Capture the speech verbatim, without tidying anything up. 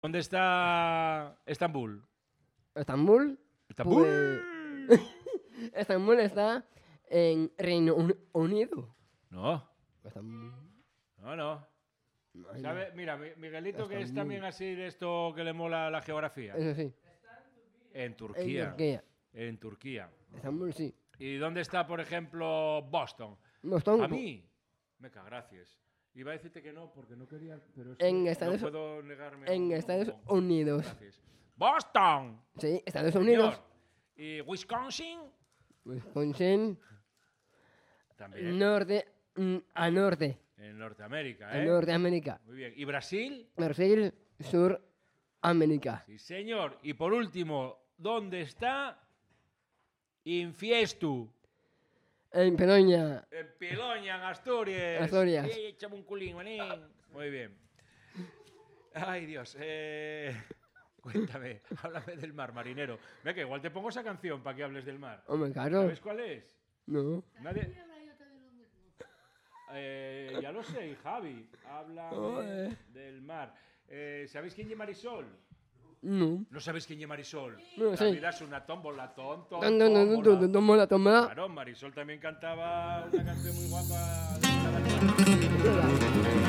¿Dónde está Estambul? ¿Estambul? ¿Estambul? Pues... Estambul está en Reino Unido. No. Estambul. No, no. Ay, ¿Sabe? Mira, Miguelito, que es Estambul. también así de esto que le mola la geografía. Eso sí. En En Turquía. Turquía. En Turquía. Estambul, sí. ¿Y dónde está, por ejemplo, Boston? Boston. A mí, me cago, gracias. Iba a decirte que no, porque no quería, pero es que En no Estados- puedo negarme. En a- Estados no. Unidos. Gracias. ¡Boston! Sí, Estados Unidos. Señor. ¿Y Wisconsin? Wisconsin. También. Norte. mm, A norte. En Norteamérica, A ¿eh? Norteamérica. Muy bien. ¿Y Brasil? Brasil, Suramérica. Sí, señor. Y por último, ¿dónde está Infiestu? En Peroña. En Piloña, en Asturias. Asturias. Sí, échame un culín, manín. Muy bien. Ay, Dios. Eh, cuéntame, háblame del mar, marinero. Ve que igual te pongo esa canción para que hables del mar. Hombre, claro. ¿Sabes cuál es? No. Nadie... Eh, ya lo sé, Javi. Habla Joder. del mar. Eh, ¿Sabéis quién es Marisol? No. ¿No sabéis quién es Marisol? No La sé. vida es una tómbola, ton, ton, No, no, no, no, no, no, no, mola, toma. Claro, Marisol también cantaba una canción muy guapa. De